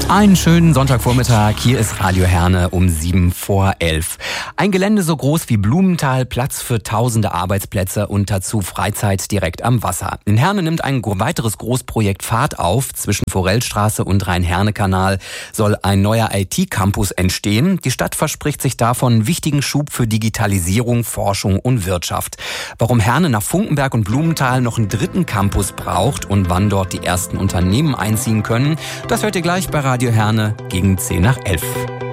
Einen schönen Sonntagvormittag, hier ist Radio Herne um 7:11. Ein Gelände so groß wie Blumenthal, Platz für tausende Arbeitsplätze und dazu Freizeit direkt am Wasser. In Herne nimmt ein weiteres Großprojekt Fahrt auf. Zwischen Forellstraße und Rhein-Herne-Kanal soll ein neuer IT-Campus entstehen. Die Stadt verspricht sich davon einen wichtigen Schub für Digitalisierung, Forschung und Wirtschaft. Warum Herne nach Funkenberg und Blumenthal noch einen dritten Campus braucht und wann dort die ersten Unternehmen einziehen können, das hört ihr gleich bei Radio Herne gegen 10:10.